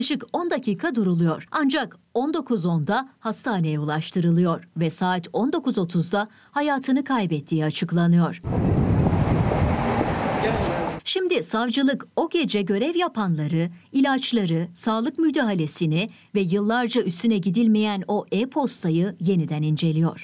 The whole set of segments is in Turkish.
Yaklaşık 10 dakika duruluyor. Ancak 19.10'da hastaneye ulaştırılıyor ve saat 19.30'da hayatını kaybettiği açıklanıyor. Şimdi savcılık o gece görev yapanları, ilaçları, sağlık müdahalesini ve yıllarca üstüne gidilmeyen o e-postayı yeniden inceliyor.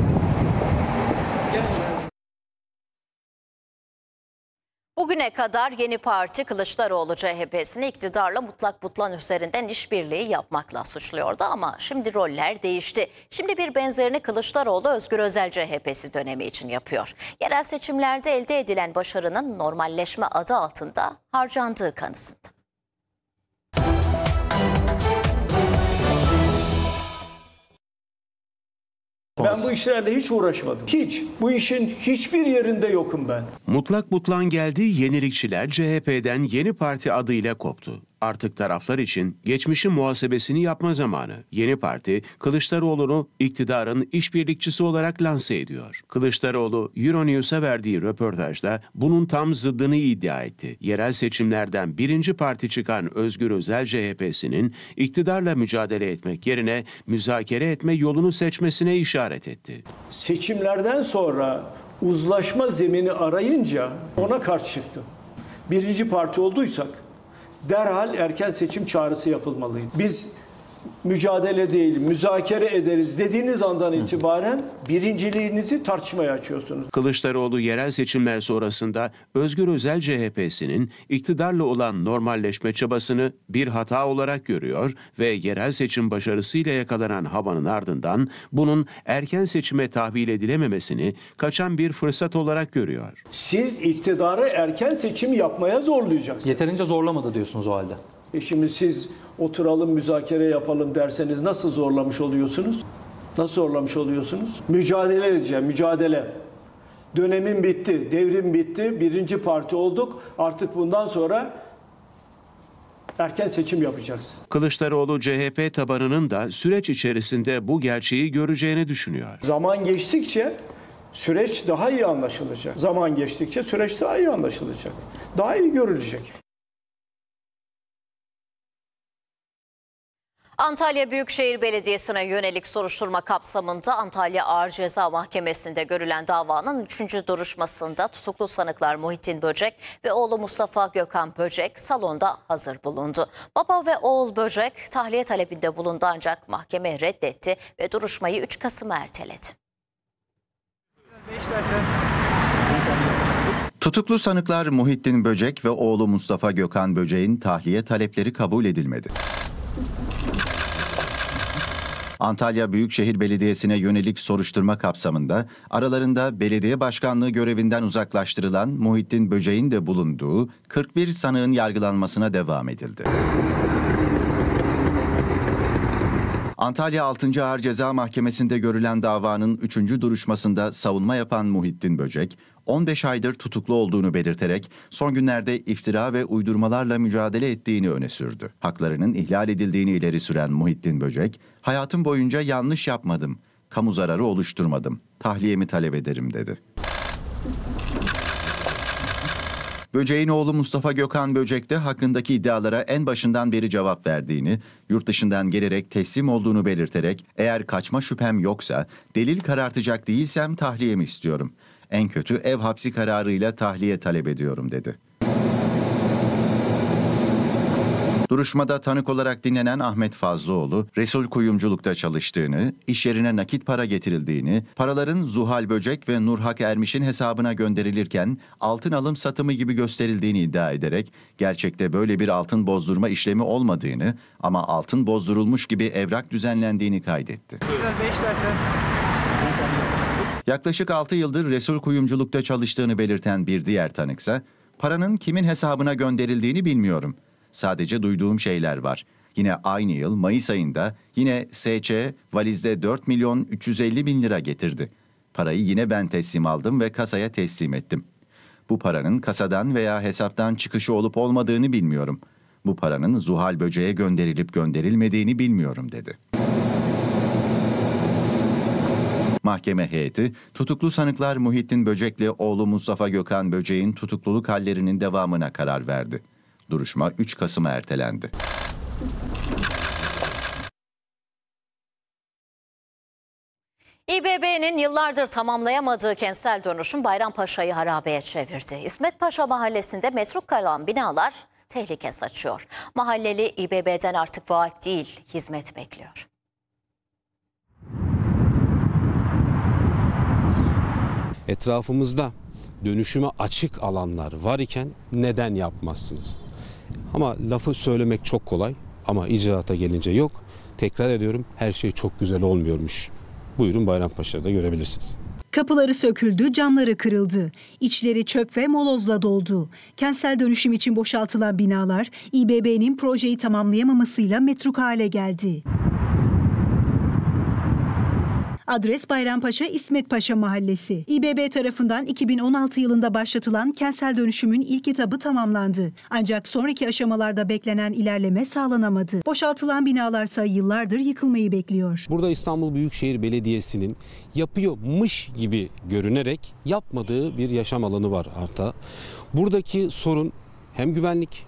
Bugüne kadar Yeni Parti Kılıçdaroğlu CHP'sini iktidarla mutlak butlan üzerinden işbirliği yapmakla suçluyordu ama şimdi roller değişti. Şimdi bir benzerini Kılıçdaroğlu Özgür Özel CHP'si dönemi için yapıyor. Yerel seçimlerde elde edilen başarının normalleşme adı altında harcandığı kanısında. Ben bu işlerle hiç uğraşmadım. Hiç. Bu işin hiçbir yerinde yokum ben. Mutlak butlan geldi, yenilikçiler CHP'den Yeni Parti adıyla koptu. Artık taraflar için geçmişin muhasebesini yapma zamanı. Yeni Parti, Kılıçdaroğlu'nu iktidarın işbirlikçisi olarak lanse ediyor. Kılıçdaroğlu, Euronews'a verdiği röportajda bunun tam zıddını iddia etti. Yerel seçimlerden birinci parti çıkan Özgür Özel CHP'sinin iktidarla mücadele etmek yerine müzakere etme yolunu seçmesine işaret etti. Seçimlerden sonra uzlaşma zemini arayınca ona karşı çıktım. Birinci parti olduysak derhal erken seçim çağrısı yapılmalıydı. Biz mücadele değil, müzakere ederiz dediğiniz andan itibaren birinciliğinizi tartışmaya açıyorsunuz. Kılıçdaroğlu yerel seçimler sonrasında Özgür Özel CHP'sinin iktidarla olan normalleşme çabasını bir hata olarak görüyor ve yerel seçim başarısıyla yakalanan havanın ardından bunun erken seçime tahvil edilememesini kaçan bir fırsat olarak görüyor. Siz iktidarı erken seçim yapmaya zorlayacaksınız. Yeterince zorlamadı diyorsunuz o halde. Şimdi siz oturalım müzakere yapalım derseniz nasıl zorlamış oluyorsunuz? Nasıl zorlamış oluyorsunuz? Mücadele edeceğim, mücadele. Dönemin bitti, devrim bitti, birinci parti olduk. Artık bundan sonra erken seçim yapacaksın. Kılıçdaroğlu CHP tabanının da süreç içerisinde bu gerçeği göreceğini düşünüyor. Zaman geçtikçe süreç daha iyi anlaşılacak. Zaman geçtikçe süreç daha iyi anlaşılacak. Daha iyi görülecek. Antalya Büyükşehir Belediyesi'ne yönelik soruşturma kapsamında Antalya Ağır Ceza Mahkemesi'nde görülen davanın 3. duruşmasında tutuklu sanıklar Muhittin Böcek ve oğlu Mustafa Gökhan Böcek salonda hazır bulundu. Baba ve oğul Böcek tahliye talebinde bulundu ancak mahkeme reddetti ve duruşmayı 3 Kasım'a erteledi. Tutuklu sanıklar Muhittin Böcek ve oğlu Mustafa Gökhan Böcek'in tahliye talepleri kabul edilmedi. Antalya Büyükşehir Belediyesi'ne yönelik soruşturma kapsamında aralarında belediye başkanlığı görevinden uzaklaştırılan Muhittin Böcek'in de bulunduğu 41 sanığın yargılanmasına devam edildi. Antalya 6. Ağır Ceza Mahkemesi'nde görülen davanın 3. duruşmasında savunma yapan Muhittin Böcek, 15 aydır tutuklu olduğunu belirterek son günlerde iftira ve uydurmalarla mücadele ettiğini öne sürdü. Haklarının ihlal edildiğini ileri süren Muhittin Böcek, hayatım boyunca yanlış yapmadım, kamu zararı oluşturmadım, tahliyemi talep ederim dedi. Böcek'in oğlu Mustafa Gökhan Böcek de hakkındaki iddialara en başından beri cevap verdiğini, yurt dışından gelerek teslim olduğunu belirterek eğer kaçma şüphem yoksa, delil karartacak değilsem tahliyemi istiyorum. En kötü ev hapsi kararıyla tahliye talep ediyorum dedi. Duruşmada tanık olarak dinlenen Ahmet Fazlıoğlu, Resul kuyumculukta çalıştığını, iş yerine nakit para getirildiğini, paraların Zuhal Böcek ve Nurhak Ermiş'in hesabına gönderilirken altın alım satımı gibi gösterildiğini iddia ederek gerçekte böyle bir altın bozdurma işlemi olmadığını ama altın bozdurulmuş gibi evrak düzenlendiğini kaydetti. Yaklaşık 6 yıldır Resul kuyumculukta çalıştığını belirten bir diğer tanıksa, paranın kimin hesabına gönderildiğini bilmiyorum. Sadece duyduğum şeyler var. Yine aynı yıl Mayıs ayında yine S.Ç. valizde 4 milyon 350 bin lira getirdi. Parayı yine ben teslim aldım ve kasaya teslim ettim. Bu paranın kasadan veya hesaptan çıkışı olup olmadığını bilmiyorum. Bu paranın Zuhal Böcek'e gönderilip gönderilmediğini bilmiyorum dedi. Mahkeme heyeti, tutuklu sanıklar Muhittin Böcek'le oğlu Mustafa Gökhan Böcek'in tutukluluk hallerinin devamına karar verdi. Duruşma 3 Kasım'a ertelendi. İBB'nin yıllardır tamamlayamadığı kentsel dönüşüm Bayrampaşa'yı harabeye çevirdi. İsmet Paşa Mahallesi'nde metruk kalan binalar tehlike saçıyor. Mahalleli İBB'den artık vaat değil, hizmet bekliyor. Etrafımızda dönüşüme açık alanlar var iken neden yapmazsınız? Ama lafı söylemek çok kolay ama icraata gelince yok. Tekrar ediyorum, her şey çok güzel olmuyormuş. Buyurun Bayrampaşa'da görebilirsiniz. Kapıları söküldü, camları kırıldı. İçleri çöp ve molozla doldu. Kentsel dönüşüm için boşaltılan binalar İBB'nin projeyi tamamlayamamasıyla metruk hale geldi. Adres Bayrampaşa İsmet Paşa Mahallesi. İBB tarafından 2016 yılında başlatılan kentsel dönüşümün ilk etabı tamamlandı. Ancak sonraki aşamalarda beklenen ilerleme sağlanamadı. Boşaltılan binalarsa yıllardır yıkılmayı bekliyor. Burada İstanbul Büyükşehir Belediyesi'nin yapıyormuş gibi görünerek yapmadığı bir yaşam alanı var artık. Buradaki sorun hem güvenlik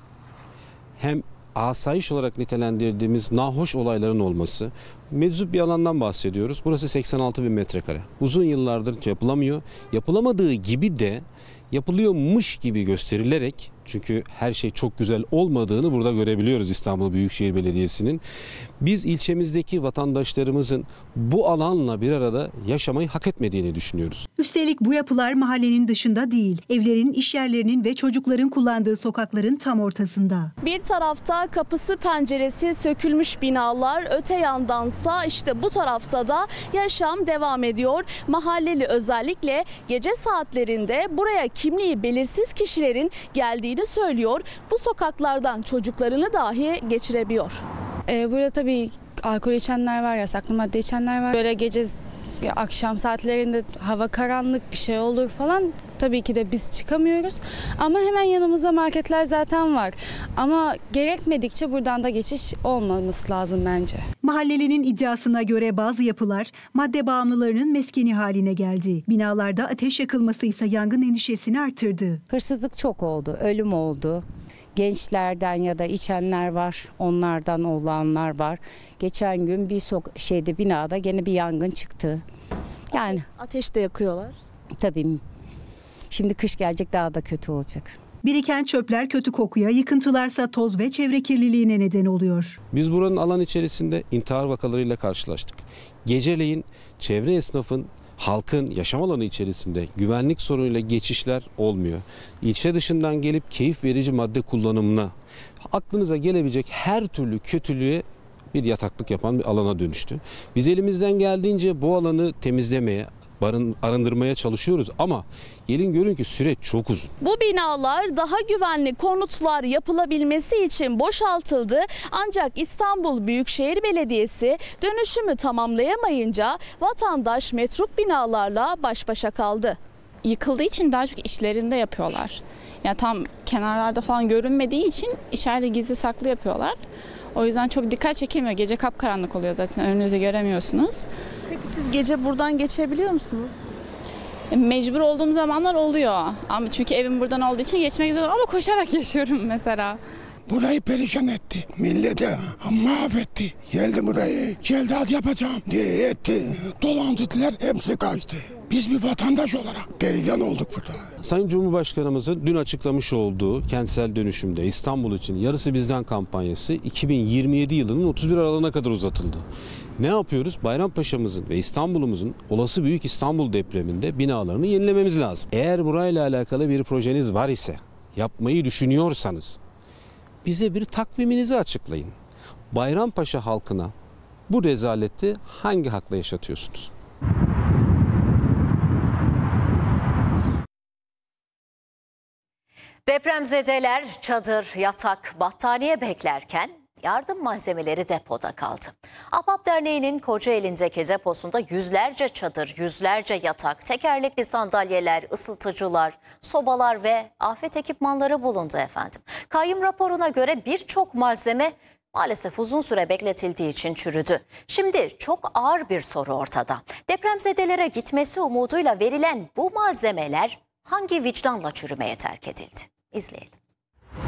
hem asayiş olarak nitelendirdiğimiz nahoş olayların olması. Meczup bir alandan bahsediyoruz. Burası 86 bin metrekare. Uzun yıllardır yapılamıyor. Yapılamadığı gibi de yapılıyormuş gibi gösterilerek, çünkü her şey çok güzel olmadığını burada görebiliyoruz İstanbul Büyükşehir Belediyesi'nin. Biz ilçemizdeki vatandaşlarımızın bu alanla bir arada yaşamayı hak etmediğini düşünüyoruz. Üstelik bu yapılar mahallenin dışında değil, evlerin, iş yerlerinin ve çocukların kullandığı sokakların tam ortasında. Bir tarafta kapısı penceresi sökülmüş binalar, öte yandansa işte bu tarafta da yaşam devam ediyor. Mahalleli özellikle gece saatlerinde buraya kimliği belirsiz kişilerin geldiğini söylüyor. Bu sokaklardan çocuklarını dahi geçirebiliyor. Burada tabii alkol içenler var, yasaklı madde içenler var. Böyle gece, akşam saatlerinde hava karanlık bir şey olur falan. Tabii ki de biz çıkamıyoruz. Ama hemen yanımızda marketler zaten var. Ama gerekmedikçe buradan da geçiş olmaması lazım bence. Mahallelinin iddiasına göre bazı yapılar madde bağımlılarının meskeni haline geldi. Binalarda ateş yakılması ise yangın endişesini artırdı. Hırsızlık çok oldu, ölüm oldu. Gençlerden ya da içenler var, onlardan olanlar var. Geçen gün bir binada gene bir yangın çıktı. Yani Ateş de yakıyorlar. tabii şimdi kış gelecek, daha da kötü olacak. Biriken çöpler kötü kokuya, yıkıntılarsa toz ve çevre kirliliğine neden oluyor. Biz buranın alan içerisinde intihar vakalarıyla karşılaştık. Geceleyin çevre esnafın, halkın yaşam alanı içerisinde güvenlik sorunuyla geçişler olmuyor. İlçe dışından gelip keyif verici madde kullanımına, aklınıza gelebilecek her türlü kötülüğe bir yataklık yapan bir alana dönüştü. Biz elimizden geldiğince bu alanı temizlemeye, arındırmaya çalışıyoruz ama gelin görün ki süreç çok uzun. Bu binalar daha güvenli konutlar yapılabilmesi için boşaltıldı. Ancak İstanbul Büyükşehir Belediyesi dönüşümü tamamlayamayınca vatandaş metruk binalarla baş başa kaldı. Yıkıldığı için daha çok işlerinde yapıyorlar. Yani tam kenarlarda falan görünmediği için içeride gizli saklı yapıyorlar. O yüzden çok dikkat çekilmiyor. Gece kapkaranlık oluyor zaten, önünüzü göremiyorsunuz. Peki siz gece buradan geçebiliyor musunuz? Mecbur olduğum zamanlar oluyor. Ama çünkü evim buradan olduğu için geçmek zorunda, ama koşarak yaşıyorum mesela. Burayı perişan etti. Milleti mahvetti. Geldi burayı. Geldi hadi yapacağım diye etti. Dolandırdılar, hepsi kaçtı. Biz bir vatandaş olarak perişan olduk burada. Sayın Cumhurbaşkanımızın dün açıklamış olduğu kentsel dönüşümde İstanbul için Yarısı Bizden kampanyası 2027 yılının 31 Aralık'ına kadar uzatıldı. Ne yapıyoruz? Bayrampaşa'mızın ve İstanbul'umuzun olası Büyük İstanbul depreminde binalarını yenilememiz lazım. Eğer burayla alakalı bir projeniz var ise, yapmayı düşünüyorsanız bize bir takviminizi açıklayın. Bayrampaşa halkına bu rezaleti hangi hakla yaşatıyorsunuz? Depremzedeler çadır, yatak, battaniye beklerken yardım malzemeleri depoda kaldı. Ahbap Derneği'nin Kocaeli'ndeki deposunda yüzlerce çadır, yüzlerce yatak, tekerlekli sandalyeler, ısıtıcılar, sobalar ve afet ekipmanları bulundu efendim. Kayyum raporuna göre birçok malzeme maalesef uzun süre bekletildiği için çürüdü. Şimdi çok ağır bir soru ortada. Depremzedelere gitmesi umuduyla verilen bu malzemeler hangi vicdanla çürümeye terk edildi? İzleyelim.